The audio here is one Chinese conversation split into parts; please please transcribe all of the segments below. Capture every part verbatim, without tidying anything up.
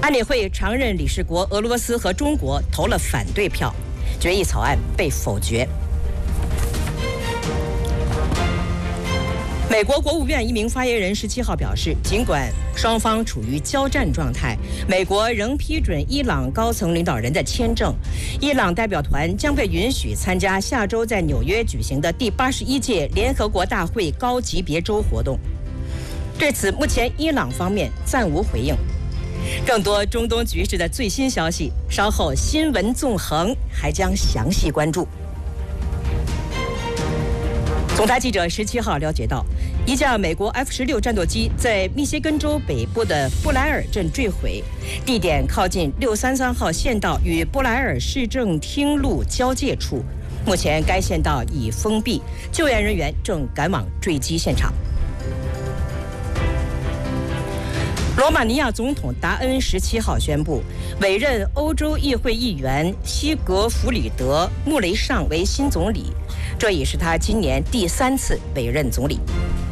安理会常任理事国俄罗斯和中国投了反对票，决议草案被否决。美国国务院一名发言人十七号表示，尽管双方处于交战状态，美国仍批准伊朗高层领导人的签证，伊朗代表团将被允许参加下周在纽约举行的第八十一届联合国大会高级别周活动。对此，目前伊朗方面暂无回应。更多中东局势的最新消息，稍后新闻纵横还将详细关注。总台记者十七号了解到，一架美国 F 十六战斗机在密歇根州北部的布莱尔镇坠毁，地点靠近六三三号县道与布莱尔市政厅路交界处。目前该县道已封闭，救援人员正赶往坠机现场。罗马尼亚总统达恩十七号宣布，委任欧洲议会议员西格弗里德·穆雷尚为新总理，这已是他今年第三次委任总理。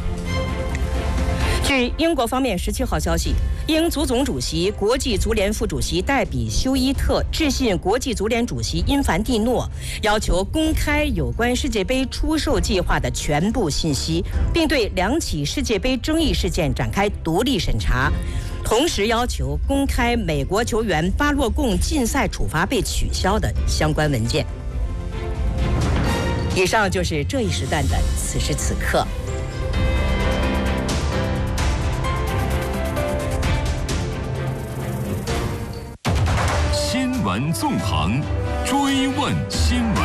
据英国方面十七号消息，英足总主席、国际足联副主席戴比休伊特致信国际足联主席因凡蒂诺，要求公开有关世界杯出售计划的全部信息，并对两起世界杯争议事件展开独立审查，同时要求公开美国球员巴洛贡禁赛处罚被取消的相关文件。以上就是这一时段的此时此刻。 新闻纵横，追问新闻。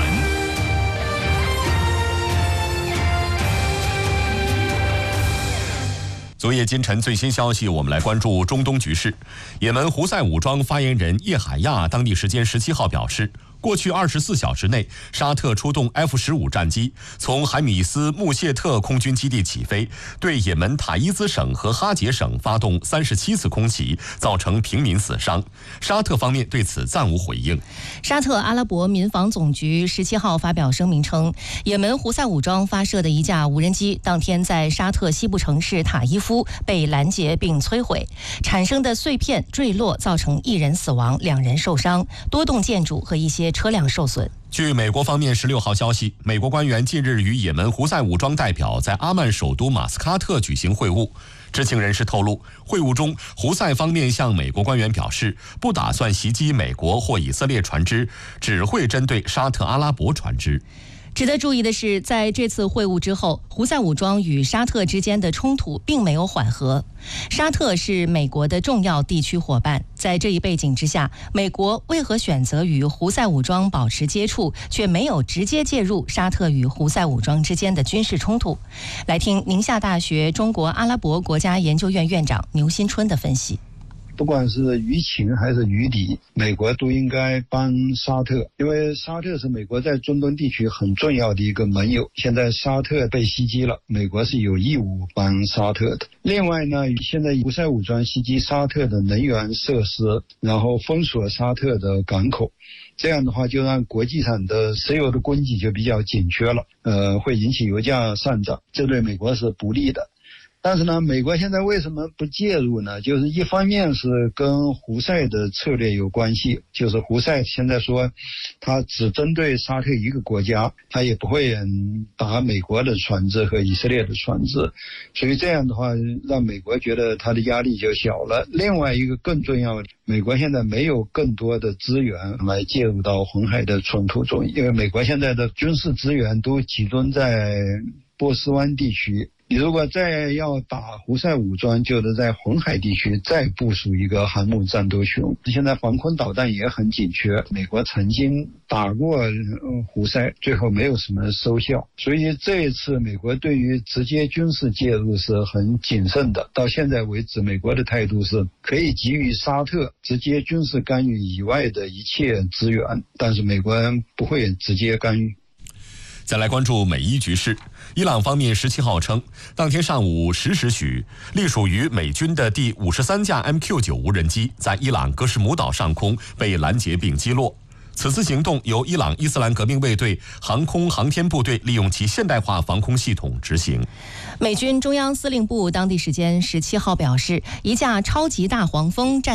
昨夜今晨最新消息，我们来关注中东局势。也门胡塞武装发言人叶海亚当地时间十七号表示，过去二十四小时内，沙特出动 F 十五战机从海米斯穆谢特空军基地起飞，对也门塔伊兹省和哈杰省发动三十七次空袭，造成平民死伤。沙特方面对此暂无回应。 沙特阿拉伯民防总局十七号发表声明称，也门胡塞武装发射的一架无人机当天在沙特西部城市塔伊夫被拦截并摧毁，产生的碎片坠落，造成一人死亡，两人受伤，多栋建筑和一些车辆受损。 据美国方面十六号消息，美国官员近日与也门胡塞武装代表在阿曼首都马斯喀特举行会晤。知情人士透露，会晤中胡塞方面向美国官员表示，不打算袭击美国或以色列船只，只会针对沙特阿拉伯船只。 值得注意的是，在这次会晤之后，胡塞武装与沙特之间的冲突并没有缓和。沙特是美国的重要地区伙伴，在这一背景之下，美国为何选择与胡塞武装保持接触，却没有直接介入沙特与胡塞武装之间的军事冲突？来听宁夏大学中国阿拉伯国家研究院院长牛新春的分析。 不管是于情还是于理，美国都应该帮沙特，因为沙特是美国在中东地区很重要的一个盟友。现在沙特被袭击了，美国是有义务帮沙特的。另外呢，现在胡塞武装袭击沙特的能源设施，然后封锁沙特的港口，这样的话就让国际上的石油的供给就比较紧缺了，呃，会引起油价上涨，这对美国是不利的。但是呢，美国现在为什么不介入呢？就是一方面是跟胡塞的策略有关系，就是胡塞现在说他只针对沙特一个国家，他也不会打美国的船只和以色列的船只，所以这样的话让美国觉得他的压力就小了。另外一个更重要的，美国现在没有更多的资源来介入到红海的冲突中，因为美国现在的军事资源都集中在波斯湾地区，你如果再要打胡塞武装，就得在红海地区再部署一个航母战斗群。现在防空导弹也很紧缺，美国曾经打过胡塞，最后没有什么收效，所以这一次美国对于直接军事介入是很谨慎的。到现在为止，美国的态度是可以给予沙特直接军事干预以外的一切资源，但是美国不会直接干预。 再来关注美伊局势，伊朗方面十七号称，当天上午十时许，隶属于美军的第五十三架 M Q 九 无人机在伊朗戈什姆岛上空被拦截并击落。此次行动由伊朗伊斯兰革命卫队航空航天部队利用其现代化防空系统执行。 美军中央司令部当地时间十七号表示，一架超级大黄蜂战